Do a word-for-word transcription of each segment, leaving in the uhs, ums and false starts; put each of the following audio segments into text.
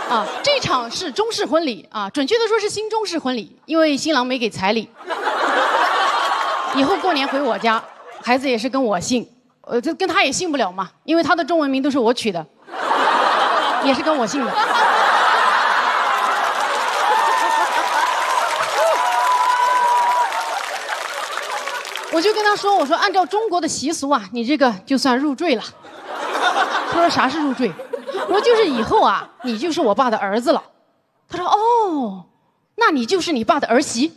啊，这场是中式婚礼啊，准确的说是新中式婚礼，因为新郎没给彩礼。以后过年回我家，孩子也是跟我姓，呃，这跟他也姓不了嘛，因为他的中文名都是我取的，也是跟我姓的。我就跟他说，我说按照中国的习俗啊，你这个就算入赘了。他说啥是入赘？我说就是以后啊，你就是我爸的儿子了。他说哦，那你就是你爸的儿媳。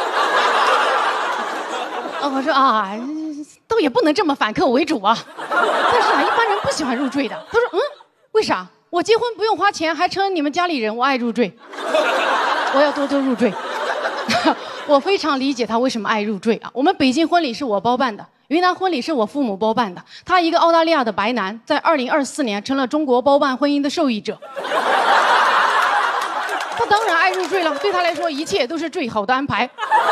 啊，我说啊，倒也不能这么反客为主啊。但是啊，一般人不喜欢入赘的。他说嗯，为啥？我结婚不用花钱，还成你们家里人，我爱入赘，我要多多入赘。我非常理解他为什么爱入赘啊。我们北京婚礼是我包办的，云南婚礼是我父母包办的。他一个澳大利亚的白男，在二零二四年成了中国包办婚姻的受益者。他当然爱入赘了，对他来说一切都是最好的安排。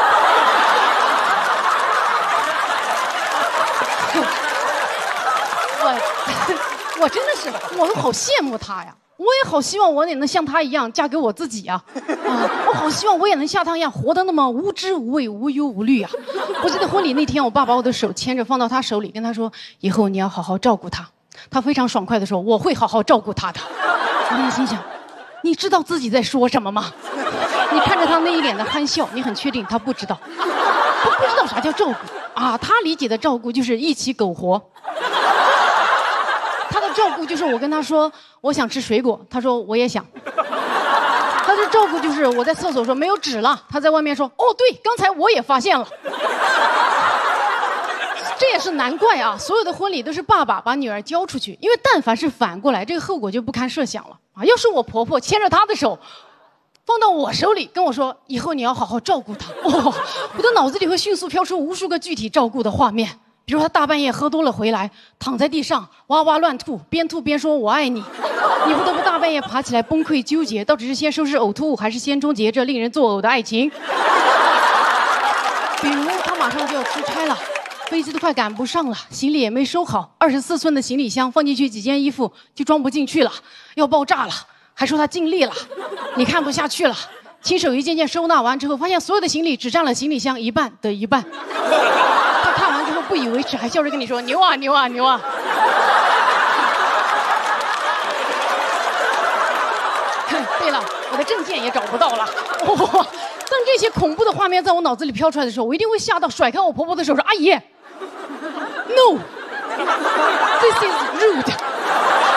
我我真的是，我都好羡慕他呀。我也好希望我也能像他一样嫁给我自己啊！啊，我好希望我也能像他一样活得那么无知无畏、无忧无虑啊！我记得婚礼那天，我爸把我的手牵着放到他手里，跟他说：“以后你要好好照顾他。”他非常爽快地说：“我会好好照顾他的。”我内心想，你知道自己在说什么吗？你看着他那一脸的憨笑，你很确定他不知道，他不知道啥叫照顾啊！他理解的照顾就是一起苟活。他的照顾就是我跟他说我想吃水果，他说我也想。他的照顾就是我在厕所说没有纸了，他在外面说哦对，刚才我也发现了。这也是难怪啊，所有的婚礼都是爸爸把女儿交出去，因为但凡是反过来，这个后果就不堪设想了啊！要是我婆婆牵着她的手放到我手里跟我说以后你要好好照顾她，哦，我的脑子里会迅速飘出无数个具体照顾的画面。比如他大半夜喝多了回来，躺在地上哇哇乱吐，边吐边说我爱你，你不得不大半夜爬起来崩溃纠结，到底是先收拾呕吐物还是先终结这令人作呕的爱情。比如他马上就要出差了，飞机都快赶不上了，行李也没收好，二十四寸的行李箱放进去几件衣服就装不进去了，要爆炸了，还说他尽力了，你看不下去了，亲手一件件收纳完之后，发现所有的行李只占了行李箱一半的一半。他看完之后不以为耻，还笑着跟你说牛啊牛啊牛啊。对了，我的证件也找不到了。哦，当这些恐怖的画面在我脑子里飘出来的时候，我一定会吓到，甩开我婆婆的手说：“阿姨 ，no，this is rude。”